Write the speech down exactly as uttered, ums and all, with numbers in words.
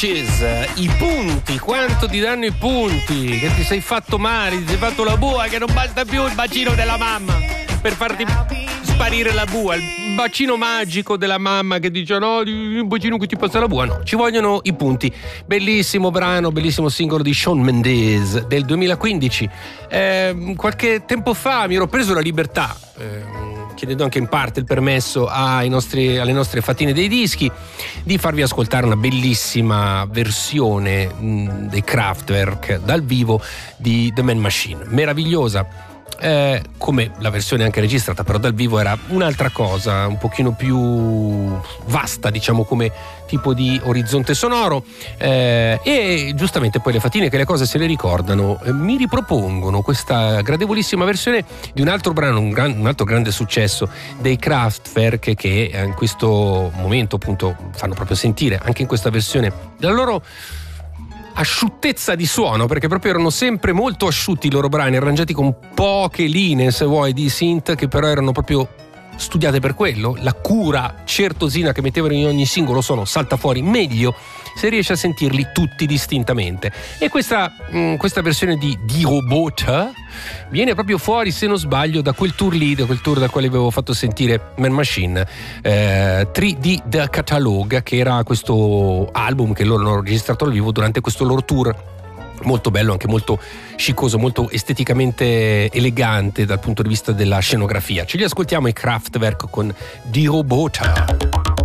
Stitches, i punti, quanto ti danno i punti? Che ti sei fatto male, ti sei fatto la bua, che non basta più il bacino della mamma per farti sparire la bua, il bacino magico della mamma che dice no, il bacino che ti passa la bua, no, ci vogliono i punti. Bellissimo brano, bellissimo singolo di Shawn Mendes del duemilaquindici. Eh, qualche tempo fa mi ero preso la libertà, eh, chiedendo anche in parte il permesso ai nostri, alle nostre fatine dei dischi, di farvi ascoltare una bellissima versione mh, dei Kraftwerk dal vivo di The Man Machine, meravigliosa. Eh, come la versione anche registrata, però dal vivo era un'altra cosa, un pochino più vasta, diciamo, come tipo di orizzonte sonoro, eh, e giustamente poi le fatine che le cose se le ricordano eh, mi ripropongono questa gradevolissima versione di un altro brano, un, gran, un altro grande successo dei Kraftwerk, che in questo momento appunto fanno proprio sentire anche in questa versione della loro asciuttezza di suono, perché proprio erano sempre molto asciutti i loro brani, arrangiati con poche linee, se vuoi, di synth, che però erano proprio studiate per quello. La cura certosina che mettevano in ogni singolo suono salta fuori meglio se riesci a sentirli tutti distintamente. E questa, mh, questa versione di Die Roboter viene proprio fuori, se non sbaglio, da quel tour lì, da quel tour da quale avevo fatto sentire Man Machine, eh, tre D The Catalog, che era questo album che loro hanno registrato al vivo durante questo loro tour, molto bello, anche molto sciccoso, molto esteticamente elegante dal punto di vista della scenografia. Ce li ascoltiamo i Kraftwerk con Die Roboter.